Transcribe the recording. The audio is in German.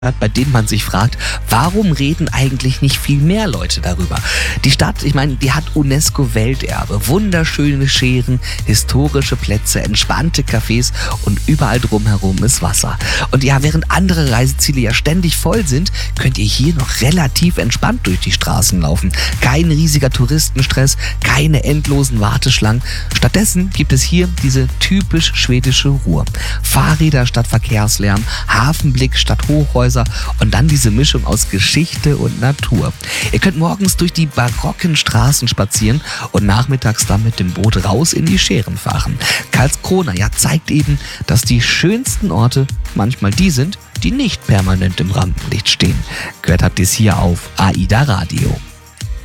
bei denen man sich fragt, warum reden eigentlich nicht viel mehr Leute darüber? Die Stadt, ich meine, die hat UNESCO-Welterbe, wunderschöne Scheren, historische Plätze, entspannte Cafés und überall drumherum ist Wasser. Und ja, während andere Reiseziele ja ständig voll sind, könnt ihr hier noch relativ entspannt durch die Straßen laufen. Kein riesiger Touristenstress, keine endlosen Warteschlangen. Stattdessen gibt es hier diese typisch schwedische Ruhe. Fahrräder statt Verkehrslärm, Hafenblick statt Hochhäuser und dann diese Mischung aus Geschichte und Natur. Ihr könnt morgens durch die barocken Straßen spazieren und nachmittags dann mit dem Boot raus in die Schären fahren. Karlskrona zeigt eben, dass die schönsten Orte manchmal die sind, die nicht permanent im Rampenlicht stehen. Gehört habt ihr es hier auf AIDA Radio.